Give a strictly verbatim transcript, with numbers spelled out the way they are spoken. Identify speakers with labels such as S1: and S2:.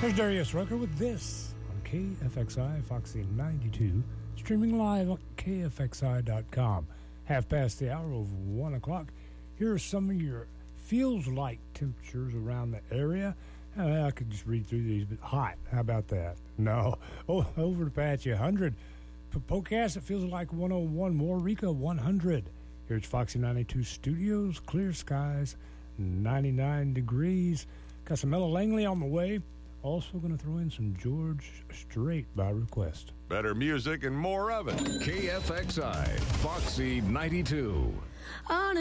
S1: There's Darius Rucker with this on K F X I Foxy ninety-two, streaming live on K F X I dot com. Half past the hour of one o'clock. Here are some of your feels like temperatures around the area. Uh, I could just read through these, but hot. How about that? No. Oh, over to Apache, one hundred. For Pocahontas, it feels like one oh one. Waurika, one hundred. Here at Foxy ninety-two Studios, clear skies, ninety-nine degrees. Got some Ella Langley on the way. Also going to throw in some George Strait by request.
S2: Better music and more of it. K F X I, Foxy ninety-two. On